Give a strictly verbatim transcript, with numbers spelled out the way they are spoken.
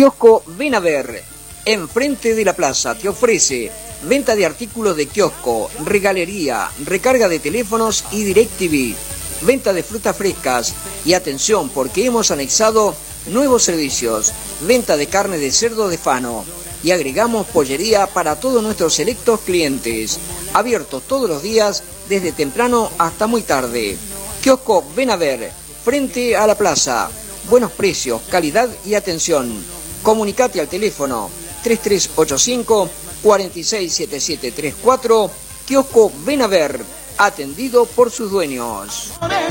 Kiosco Ven a Ver, enfrente de la plaza, te ofrece venta de artículos de kiosco, regalería, recarga de teléfonos y DirecTV, venta de frutas frescas y atención porque hemos anexado nuevos servicios, venta de carne de cerdo de Fano y agregamos pollería para todos nuestros selectos clientes, abiertos todos los días desde temprano hasta muy tarde. Kiosco Ven a Ver, frente a la plaza, buenos precios, calidad y atención. Comunicate al teléfono tres tres ocho cinco, cuatro seis siete siete tres cuatro, Kiosco Ven a Ver, atendido por sus dueños.